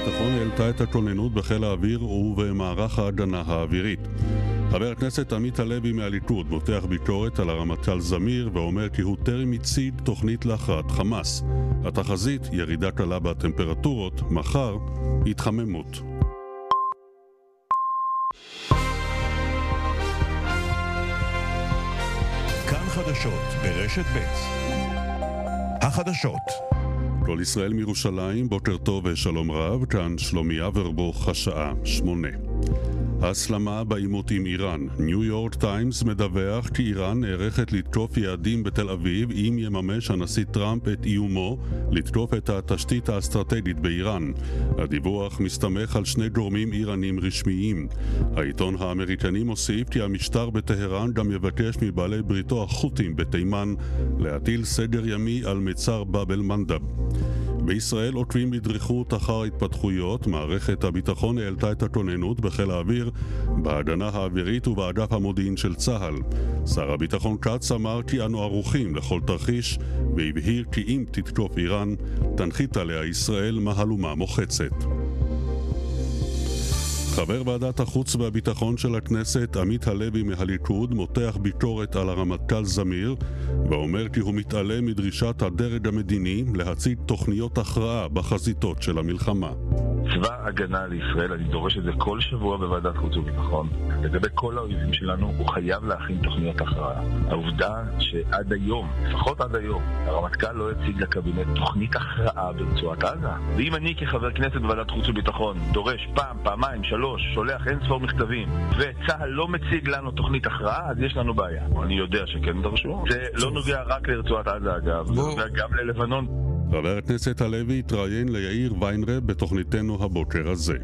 הביטחון העלתה את הכוננות בחיל האוויר ובמערך ההגנה האווירית. חבר הכנסת עמית הלוי מהליכוד מותח ביקורת על הרמטכ"ל זמיר ואומר כי הוא טרם הציג תוכנית להכרעת חמאס. התחזית ירידה קלה בטמפרטורות, מחר התחממות. כאן חדשות ברשת ב'. החדשות. כל ישראל מירושלים, בוקר טוב ושלום רב, כאן שלומי אברבוך, השעה 8. ההסלמה בעימות עם איראן. ניו יורק טיימס מדווח כי איראן נערכת לתקוף יעדים בתל אביב אם יממש הנשיא טראמפ את איומו לתקוף את התשתית האסטרטגית באיראן. הדיווח מסתמך על שני גורמים איראנים רשמיים. העיתון האמריקני מוסיף כי המשטר בטהרן גם יבקש מבעלי בריתו החות'ים בתימן להטיל סגר ימי על מצר באב אל-מנדב. בישראל עוקבים בדריכות אחר התפתחויות. מערכת הביטחון העלתה את הכוננות בחיל האוויר, בהגנה האווירית ובאגף המודיעין של צה"ל. שר הביטחון כץ אמר כי אנו ערוכים לכל תרחיש, והבהיר כי אם תתקוף איראן, תנחית עליה ישראל מהלומה מוחצת. חבר ועדת החוץ והביטחון של הכנסת עמית הלוי מהליכוד מותח ביקורת על הרמטכ"ל זמיר ואומר כי הוא מתעלם מדרישת הדרג המדיני להציג תוכניות הכרעה בחזיתות של המלחמה. צבא הגנה לישראל, אני דורש את זה כל שבוע בוועדת חוץ וביטחון. לגבי כל האויבים שלנו, הוא חייב להכין תוכניות הכרעה. העובדה שעד היום, לפחות עד היום, הרמטכ"ל לא הציג לקבינט תוכנית הכרעה ברצועת עזה. ואם אני כחבר כנסת בוועדת חוץ וביטחון דורש פעם, פעמיים, 3, שולח אין ספור מכתבים, וצה"ל לא מציג לנו תוכנית הכרעה, אז יש לנו בעיה. אני יודע שכן דרשו. זה לא נוגע רק לרצועת עזה אגב, זה נוגע גם ללבנון. חבר הכנסת הלוי התראיין ליאיר ויינרב בתוכניתנו הבוקר הזה.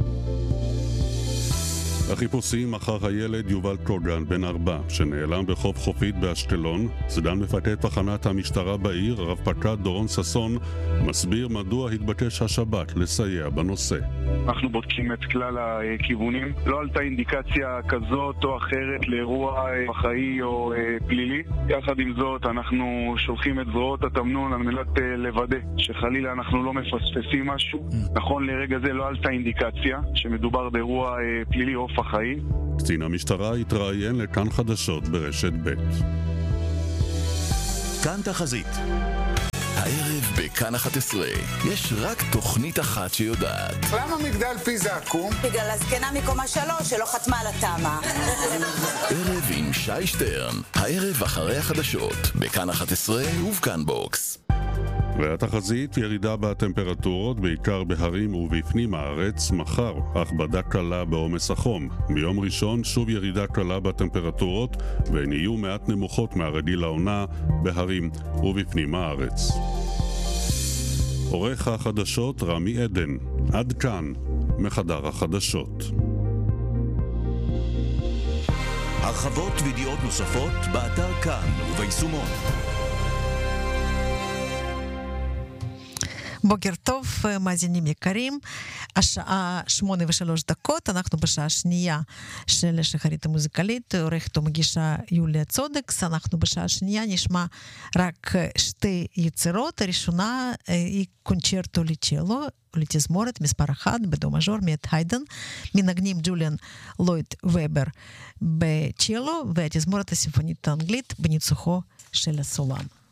החיפושים אחר הילד יובל קוגן בן 4 שנעלם בחוף חופית באשקלון. סגן מפקד תחנת המשטרה בעיר, רב פקד דורון ששון, מסביר מדוע התבקש השב"כ לסייע בנושא. אנחנו בודקים את כלל הכיוונים. לא עלתה אינדיקציה כזאת או אחרת לאירוע פח"עי או פלילי. יחד עם זאת אנחנו שולחים את זרועות התמנון על מנת לוודא שחלילה אנחנו לא מפספסים משהו. נכון לרגע זה לא עלתה אינדיקציה שמדובר באירוע פלילי או פח"עי. קצין המשטרה התראיין לכאן חדשות ברשת ב'. כאן תחזית. הערב בכאן 11 יש רק תוכנית אחת שיודעת. למה מגדל פיזה עקום? בגלל הזקנה מקומה 3 שלא חתמה על התמה. ערב עם שי שטרן. הערב אחרי החדשות בכאן 11 ובכאן בוקס. והתחזית ירידה בטמפרטורות בעיקר בהרים ובפנים הארץ מחר, אך בדה קלה בעומס החום. ביום ראשון שוב ירידה קלה בטמפרטורות והן יהיו מעט נמוכות מהרגיל לעונה בהרים ובפנים הארץ. עורך החדשות רמי עדן. עד כאן מחדר החדשות. הרחבות וידיעות נוספות באתר כאן וביישומון. בוקר טוב, מאזינים יקרים. השעה 8:03, אנחנו בשעה שנייה של שחרית המוזיקלית, עורכת ומגישה יוליה צודקס. אנחנו בשעה שנייה נשמע רק שתי יצירות. הראשונה היא קונצ'רטו לצ'לו, לתזמורת מספר 1 בדו מז'ור מאת היידן. מנגנים ג'וליאן לויד ובר בצ'לו, והתזמורת הסימפונית האנגלית בניצוחו של הסולם.